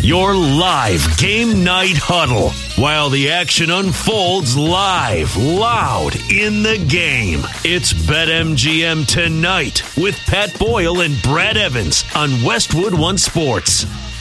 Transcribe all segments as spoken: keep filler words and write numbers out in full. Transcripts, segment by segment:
Your live game night huddle while the action unfolds live, loud in the game. It's BetMGM Tonight with Pat Boyle and Brad Evans on Westwood One Sports.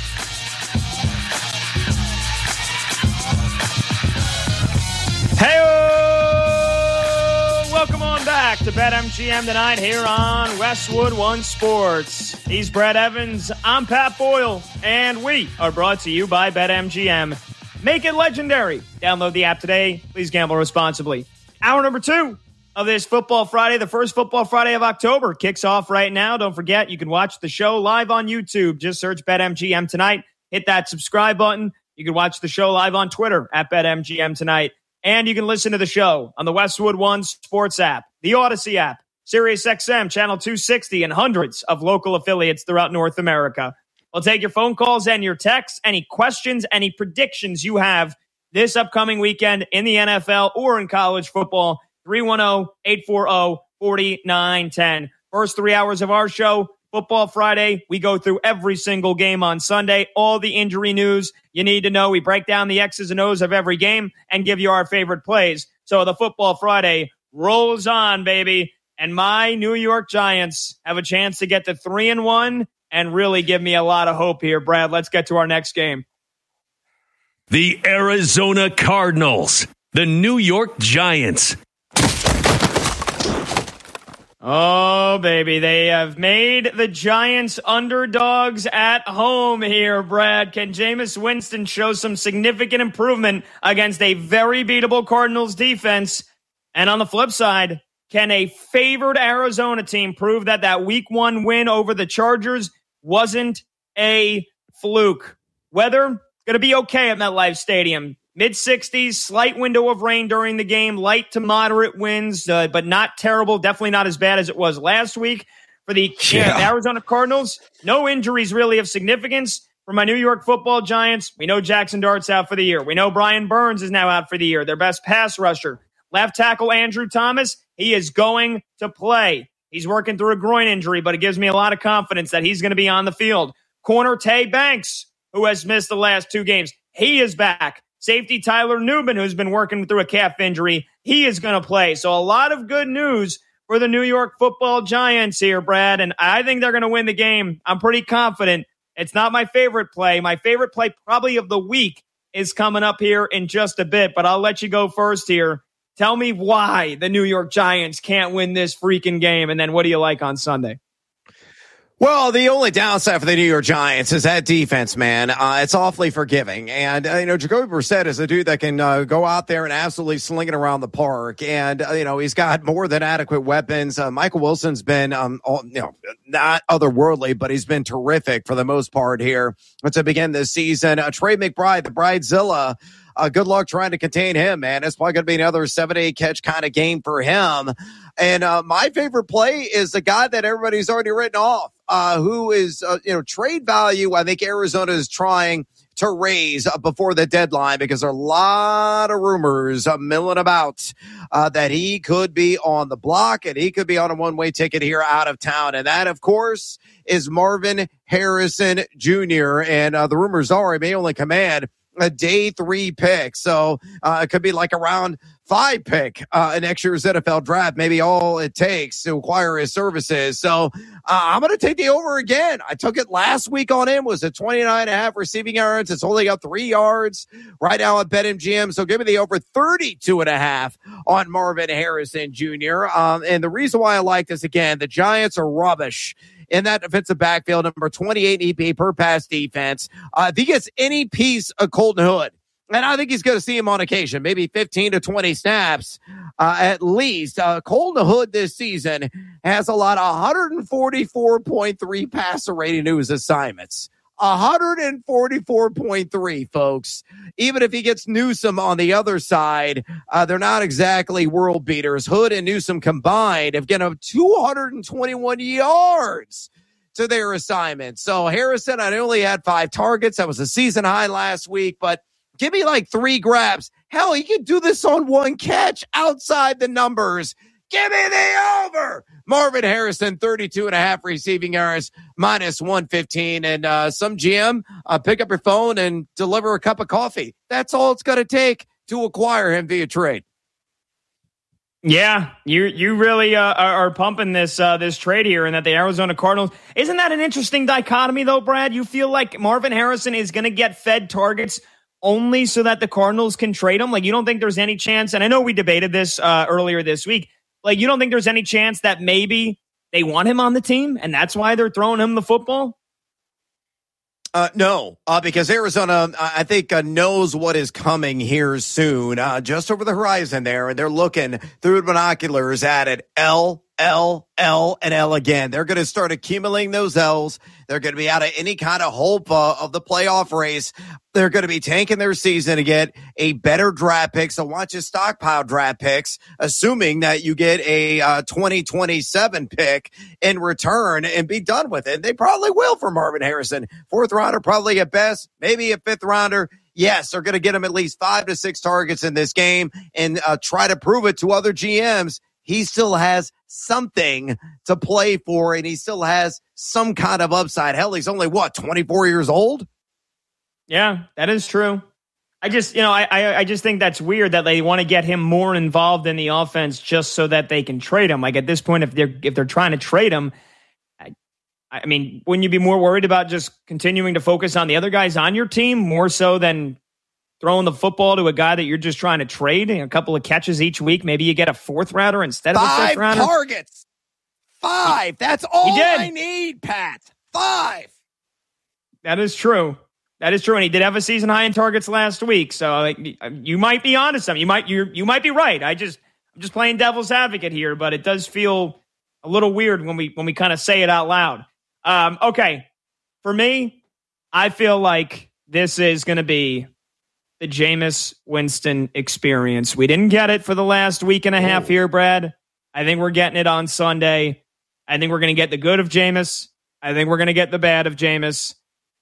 Hey, welcome on back to BetMGM Tonight here on Westwood One Sports. He's Brad Evans, I'm Pat Boyle, and we are brought to you by BetMGM. Make it legendary. Download the app today. Please gamble responsibly. Hour number two of this Football Friday, the first Football Friday of October, kicks off right now. Don't forget, you can watch the show live on YouTube. Just search BetMGM Tonight. Hit that subscribe button. You can watch the show live on Twitter at BetMGM Tonight. And you can listen to the show on the Westwood One Sports app, the Odyssey app, SiriusXM, Channel two sixty, and hundreds of local affiliates throughout North America. We'll take your phone calls and your texts, any questions, any predictions you have this upcoming weekend in the N F L or in college football, three one zero, eight four zero, four nine one zero. First three hours of our show, Football Friday, we go through every single game on Sunday, all the injury news you need to know. We break down the X's and O's of every game and give you our favorite plays. So the Football Friday rolls on, baby. And my New York Giants have a chance to get to three and one and really give me a lot of hope here, Brad. Let's get to our next game. The Arizona Cardinals, the New York Giants. Oh, baby, they have made the Giants underdogs at home here, Brad. Can Jameis Winston show some significant improvement against a very beatable Cardinals defense? And on the flip side, can a favored Arizona team prove that that week one win over the Chargers wasn't a fluke? Weather, going to be okay at MetLife Stadium. mid sixties, slight window of rain during the game, light to moderate winds, uh, but not terrible. Definitely not as bad as it was last week. For the yeah. Yeah, Arizona Cardinals, no injuries really of significance. For my New York Football Giants, we know Jackson Dart's out for the year. We know Brian Burns is now out for the year, their best pass rusher. Left tackle Andrew Thomas, he is going to play. He's working through a groin injury, but it gives me a lot of confidence that he's going to be on the field. Corner Tay Banks, who has missed the last two games, he is back. Safety Tyler Newman, who's been working through a calf injury, he is going to play. So a lot of good news for the New York Football Giants here, Brad, and I think they're going to win the game. I'm pretty confident. It's not my favorite play. My favorite play probably of the week is coming up here in just a bit, but I'll let you go first here. Tell me why the New York Giants can't win this freaking game, and then what do you like on Sunday? Well, the only downside for the New York Giants is that defense, man. Uh, it's awfully forgiving. And, uh, you know, Jacoby Brissett is a dude that can uh, go out there and absolutely sling it around the park. And, uh, you know, he's got more than adequate weapons. Uh, Michael Wilson's been, um, all, you know, not otherworldly, but he's been terrific for the most part here to begin this season. Uh, Trey McBride, the Bridezilla, Uh, good luck trying to contain him, man. It's probably going to be another seven, eight catch kind of game for him. And uh, my favorite play is the guy that everybody's already written off, uh, who is, uh, you know, trade value. I think Arizona is trying to raise uh, before the deadline because there are a lot of rumors uh, milling about uh, that he could be on the block and he could be on a one-way ticket here out of town. And that, of course, is Marvin Harrison Junior And uh, the rumors are he may only command a day three pick. So uh, it could be like a round five pick uh, in next year's N F L draft, maybe all it takes to acquire his services. So uh, I'm going to take the over again. I took it last week on him, was at twenty-nine and a half receiving yards. It's only got three yards right now at BetMGM. So give me the over thirty-two and a half on Marvin Harrison Junior Um, and the reason why I like this, again, the Giants are rubbish in that defensive backfield, number twenty-eight E P A per pass defense. Uh, if he gets any piece of Colton Hood, and I think he's going to see him on occasion, maybe fifteen to twenty snaps uh, at least. Uh, Colton Hood this season has allowed one forty-four point three passer rating to his assignments. one forty-four point three, folks. Even if he gets Newsome on the other side, uh, they're not exactly world beaters. Hood and Newsome combined have given up two hundred twenty-one yards to their assignment. So Harrison, I only had five targets. That was a season high last week, but give me like three grabs. Hell, he could do this on one catch outside the numbers. Give me the over. Marvin Harrison, thirty-two and a half receiving yards, minus one fifteen. And uh, some G M, uh, pick up your phone and deliver a cup of coffee. That's all it's going to take to acquire him via trade. Yeah, you you really uh, are, are pumping this uh, this trade here, and that the Arizona Cardinals. Isn't that an interesting dichotomy, though, Brad? You feel like Marvin Harrison is going to get fed targets only so that the Cardinals can trade him? Like, you don't think there's any chance, and I know we debated this uh, earlier this week, like, you don't think there's any chance that maybe they want him on the team, and that's why they're throwing him the football? Uh, no, uh, because Arizona, I think, uh, knows what is coming here soon, uh, just over the horizon there, and they're looking through binoculars at it. L, L, L, and L again. They're going to start accumulating those L's. They're going to be out of any kind of hope uh, of the playoff race. They're going to be tanking their season to get a better draft pick. So watch you stockpile draft picks, assuming that you get a uh, twenty twenty-seven pick in return and be done with it. They probably will for Marvin Harrison. Fourth rounder, probably at best, maybe a fifth rounder. Yes, they're going to get him at least five to six targets in this game and uh, try to prove it to other G Ms. He still has something to play for, and he still has some kind of upside. Hell, he's only, what, twenty-four years old? Yeah, that is true. I just, you know, I, I, I just think that's weird that they want to get him more involved in the offense just so that they can trade him. Like, at this point, if they're if they're trying to trade him, I, I mean, wouldn't you be more worried about just continuing to focus on the other guys on your team more so than throwing the football to a guy that you're just trying to trade? A couple of catches each week, maybe you get a fourth rounder instead of Five a fifth rounder. Five targets. Five. That's all I need, Pat. Five. That is true. That is true, and he did have a season high in targets last week. So like, you might be onto something. You might you you might be right. I just I'm just playing devil's advocate here, but it does feel a little weird when we when we kind of say it out loud. Um, okay, for me, I feel like this is going to be the Jameis Winston experience. We didn't get it for the last week and a half here, Brad. I think we're getting it on Sunday. I think we're going to get the good of Jameis. I think we're going to get the bad of Jameis.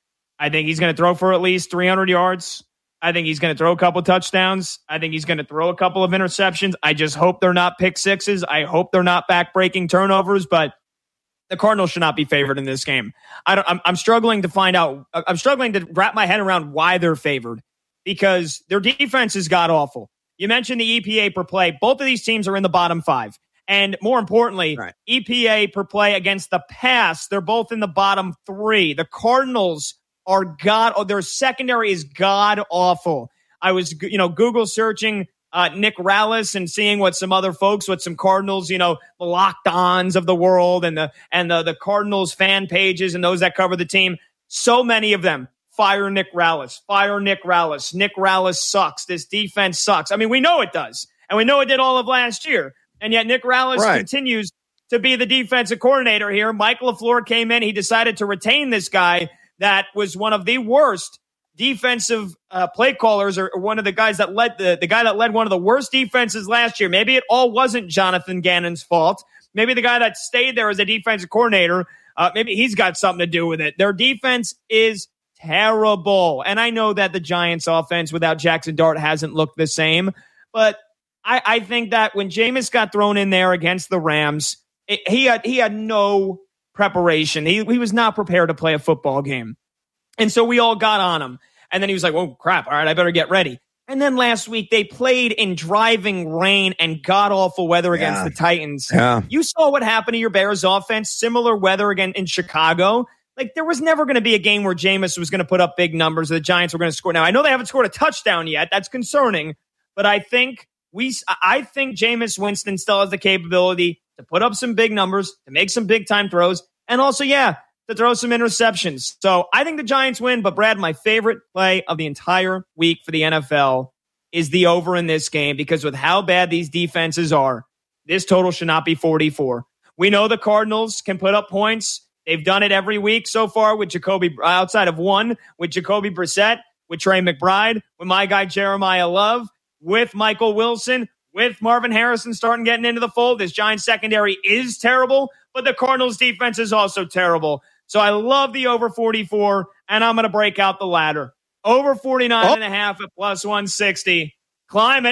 I think he's going to throw for at least three hundred yards. I think he's going to throw a couple touchdowns. I think he's going to throw a couple of interceptions. I just hope they're not pick sixes. I hope they're not back-breaking turnovers, but the Cardinals should not be favored in this game. I don't, I'm, I'm struggling to find out. I'm struggling to wrap my head around why they're favored, because their defense is god-awful. You mentioned the E P A per play. Both of these teams are in the bottom five. And more importantly, right. E P A per play against the pass, they're both in the bottom three. The Cardinals are god, oh, their secondary is god awful. I was, you know, Google searching uh, Nick Rallis and seeing what some other folks, what some Cardinals, you know, the locked ons of the world and the and the, the Cardinals fan pages and those that cover the team. So many of them fire Nick Rallis, fire Nick Rallis. Nick Rallis sucks. This defense sucks. I mean, we know it does, and we know it did all of last year. And yet Nick Rallis right. continues to be the defensive coordinator here. Mike LaFleur came in. He decided to retain this guy that was one of the worst defensive uh, play callers, or, or one of the guys that led the, the guy that led one of the worst defenses last year. Maybe it all wasn't Jonathan Gannon's fault. Maybe the guy that stayed there as a defensive coordinator, uh, maybe he's got something to do with it. Their defense is terrible. And I know that the Giants offense without Jackson Dart hasn't looked the same, but I, I think that when Jameis got thrown in there against the Rams, it, he had he had no preparation. He he was not prepared to play a football game. And so we all got on him. And then he was like, oh, crap. All right, I better get ready. And then last week they played in driving rain and god-awful weather against yeah. the Titans. Yeah. You saw what happened to your Bears offense, similar weather again in Chicago. Like, there was never going to be a game where Jameis was going to put up big numbers. The Giants were going to score. Now, I know they haven't scored a touchdown yet. That's concerning. But I think we, I think Jameis Winston still has the capability to put up some big numbers, to make some big-time throws, and also, yeah, to throw some interceptions. So I think the Giants win, but Brad, my favorite play of the entire week for the N F L is the over in this game, because with how bad these defenses are, this total should not be forty-four. We know the Cardinals can put up points. They've done it every week so far with Jacoby, outside of one, with Jacoby Brissett, with Trey McBride, with my guy Jeremiah Love, with Michael Wilson, with Marvin Harrison starting getting into the fold. This Giants secondary is terrible, but the Cardinals defense is also terrible. So I love the over forty-four, and I'm going to break out the ladder. Over forty-nine oh. and a half at plus one sixty. Climb it.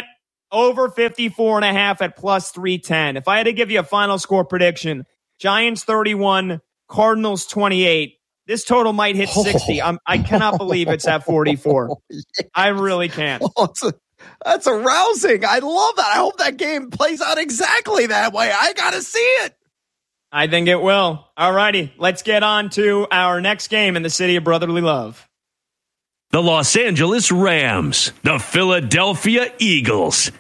Over fifty-four and a half at plus three ten. If I had to give you a final score prediction, Giants thirty-one, Cardinals twenty-eight. This total might hit sixty. I'm, I cannot believe it's at forty-four. Yes. I really can't. Oh, it's a, that's arousing. I love that. I hope that game plays out exactly that way. I got to see it. I think it will. All righty. Let's get on to our next game in the city of brotherly love. The Los Angeles Rams, the Philadelphia Eagles.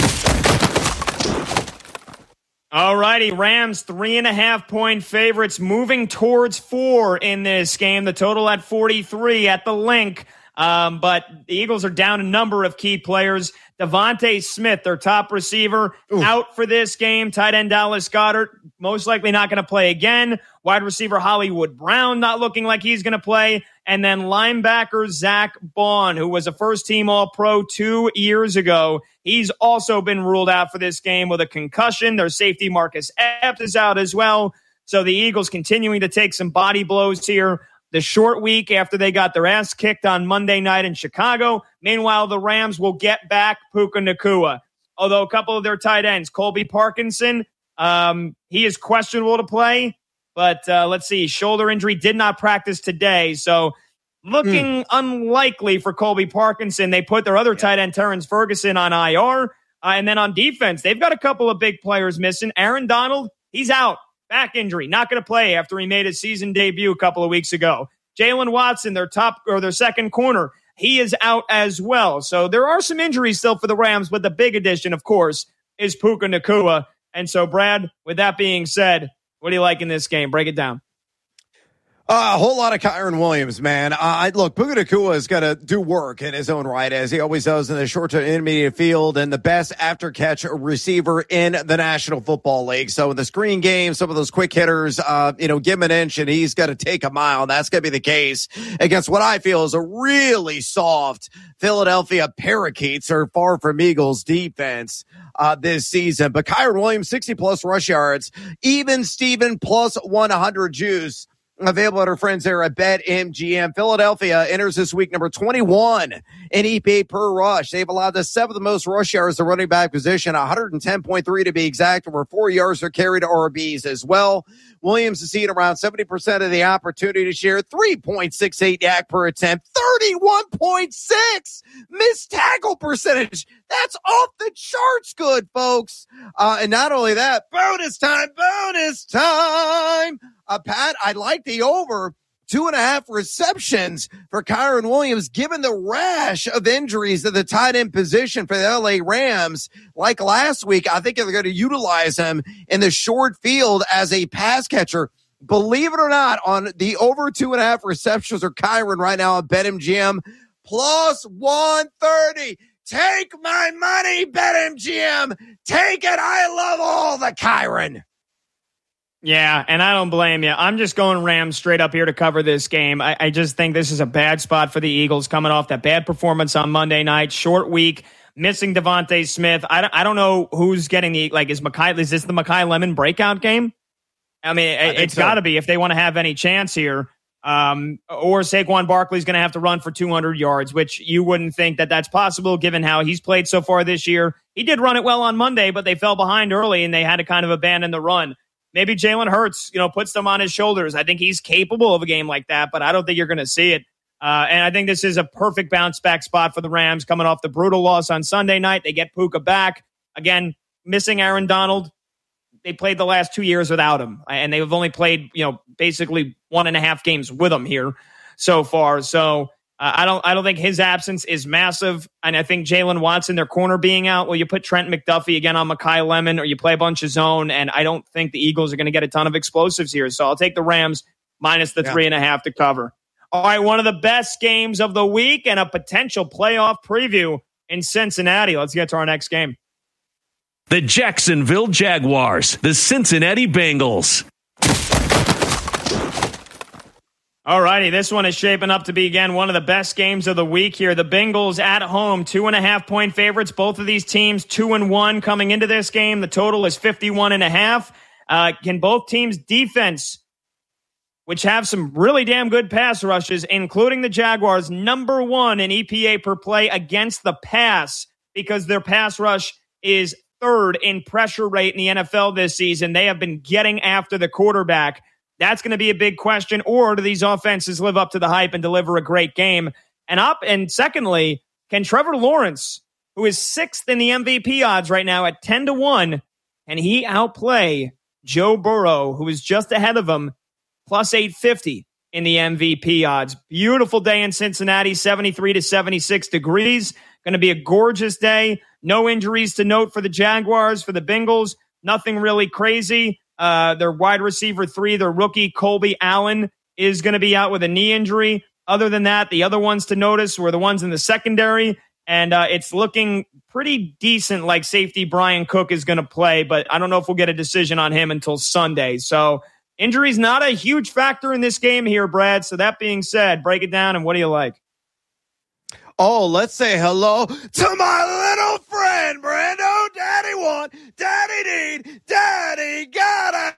All righty, Rams three and a half point favorites, moving towards four in this game. The total at forty-three at the link. Um, but the Eagles are down a number of key players. Devontae Smith, their top receiver, Ooh. out for this game. Tight end Dallas Goedert, most likely not going to play again. Wide receiver Hollywood Brown, not looking like he's going to play. And then linebacker Zach Bond, who was a first-team All-Pro two years ago. He's also been ruled out for this game with a concussion. Their safety Marcus Epps is out as well. So the Eagles continuing to take some body blows here. The short week after they got their ass kicked on Monday night in Chicago. Meanwhile, the Rams will get back Puka Nacua. Although a couple of their tight ends, Colby Parkinson, um, he is questionable to play. But uh, let's see, shoulder injury, did not practice today. So looking mm. unlikely for Colby Parkinson. They put their other yeah. tight end, Terrence Ferguson, on I R. Uh, and then on defense, they've got a couple of big players missing. Aaron Donald, he's out. Back injury, not going to play after he made his season debut a couple of weeks ago. Jalen Watson, their top or their second corner, he is out as well. So there are some injuries still for the Rams, but the big addition, of course, is Puka Nacua. And so, Brad, with that being said, what do you like in this game? Break it down. Uh, a whole lot of Kyren Williams, man. Uh, I look, Puka Nacua is going to do work in his own right, as he always does in the short to intermediate field, and the best after catch receiver in the National Football League. So in the screen game, some of those quick hitters, uh, you know, give him an inch and he's going to take a mile. That's going to be the case against what I feel is a really soft Philadelphia Parakeets or far from Eagles defense, uh, this season. But Kyren Williams, sixty plus rush yards, even Steven plus one hundred juice. Available at our friends there at BetMGM. Philadelphia enters this week number twenty-one in E P A per rush. They've allowed the seventh most rush yards to running back position, one hundred ten point three to be exact, over four yards are carried R Bs as well. Williams has seen around seventy percent of the opportunity to share, three point six eight yak per attempt, thirty-one point six missed tackle percentage. That's off the charts good, folks. Uh, and not only that, bonus time, bonus time. Uh, Pat, I like the over two and a half receptions for Kyren Williams, given the rash of injuries at the tight end position for the L A Rams. Like last week, I think they're going to utilize him in the short field as a pass catcher. Believe it or not, on the over two and a half receptions for Kyren right now at BetMGM, plus one thirty. Take my money, BetMGM. Take it. I love all the Kyren. Yeah, and I don't blame you. I'm just going Rams straight up here to cover this game. I, I just think this is a bad spot for the Eagles coming off that bad performance on Monday night. Short week, missing Devontae Smith. I don't, I don't know who's getting the, like, is Makai, is this the Makai Lemon breakout game? I mean, I it's so. got to be if they want to have any chance here. Um, or Saquon Barkley's going to have to run for two hundred yards, which you wouldn't think that that's possible given how he's played so far this year. He did run it well on Monday, but they fell behind early and they had to kind of abandon the run. Maybe Jalen Hurts, you know, puts them on his shoulders. I think he's capable of a game like that, but I don't think you're going to see it. Uh, and I think this is a perfect bounce back spot for the Rams coming off the brutal loss on Sunday night. They get Puka back. Again, missing Aaron Donald. They played the last two years without him, and they've only played, you know, basically one and a half games with him here so far. So uh, I don't, I don't think his absence is massive. And I think Jalen Watson, their corner being out, well, you put Trent McDuffie again on Makai Lemon, or you play a bunch of zone. And I don't think the Eagles are going to get a ton of explosives here. So I'll take the Rams minus the yeah. three and a half to cover. All right, one of the best games of the week and a potential playoff preview in Cincinnati. Let's get to our next game. The Jacksonville Jaguars, the Cincinnati Bengals. All righty, this one is shaping up to be, again, one of the best games of the week here. The Bengals at home, two and a half point favorites. Both of these teams, two and one coming into this game. The total is fifty-one and a half. Uh, can both teams' defense, which have some really damn good pass rushes, including the Jaguars, number one in E P A per play against the pass, because their pass rush is third in pressure rate in the N F L this season. They have been getting after the quarterback. That's going to be a big question. Or do these offenses live up to the hype and deliver a great game? And up, and secondly, can Trevor Lawrence, who is sixth in the M V P odds right now at ten to one, and he outplay Joe Burrow, who is just ahead of him, plus eight fifty in the M V P odds? Beautiful day in Cincinnati, seventy-three to seventy-six degrees. Going to be a gorgeous day. No injuries to note for the Jaguars, for the Bengals. Nothing really crazy. Uh, their wide receiver three, their rookie Colby Allen, is going to be out with a knee injury. Other than that, the other ones to notice were the ones in the secondary. And uh, it's looking pretty decent like safety Brian Cook is going to play, but I don't know if we'll get a decision on him until Sunday. So injury's not a huge factor in this game here, Brad. So that being said, break it down, and what do you like? Oh, let's say hello to my little friend, Brando. Daddy want, daddy need, daddy gotta